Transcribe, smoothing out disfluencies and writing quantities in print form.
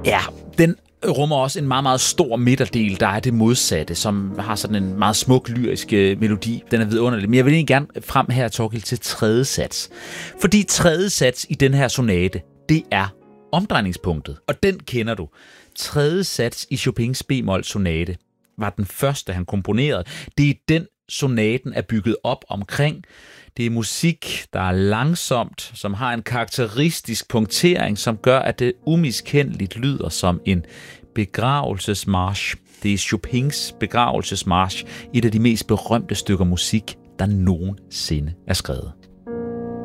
Ja, den rummer også en meget, meget stor midterdel, der er det modsatte, som har sådan en meget smuk lyrisk melodi. Den er vidunderlig. Men jeg vil egentlig gerne frem her, Thorkild, til tredje sats. Fordi tredje sats i den her sonate, det er omdrejningspunktet, og den kender du. Tredje sats i Chopins B-mol sonate var den første, han komponerede. Det er den, sonaten er bygget op omkring. Det er musik, der er langsomt, som har en karakteristisk punktering, som gør, at det umiskendeligt lyder som en begravelsesmarch. Det er Chopins begravelsesmarch, et af de mest berømte stykker musik, der nogensinde er skrevet.